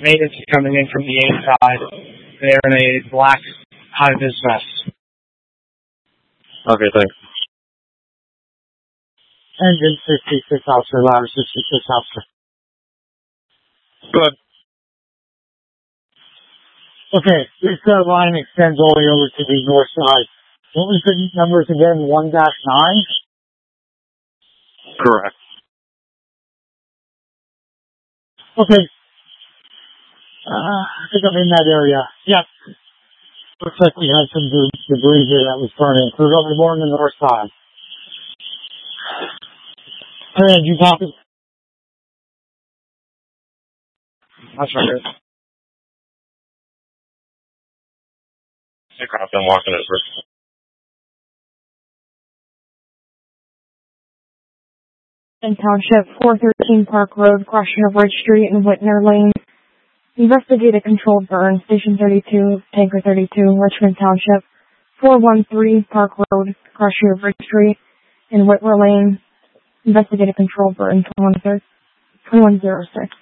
Maintenance is coming in from the inside. They're in a black high-vis vest. Okay, thanks. Engine 66 officer, ladder 66 officer. Good. Okay, this line extends all the way over to the north side. What was the numbers again? 1-9? Correct. Okay. I think I'm in that area. Yep. Looks like we had some debris here that was burning. So we're going to be more on the north side. And you copy? That's right. Aircraft, I'm walking over. In Township, 413 Park Road, crossing of Ridge Street and Whitner Lane. Investigate a controlled burn, Station 32, Tanker 32, Richmond Township. 413 Park Road, crossing of Ridge Street and Whitner Lane. Investigate a controlled burn, 2106.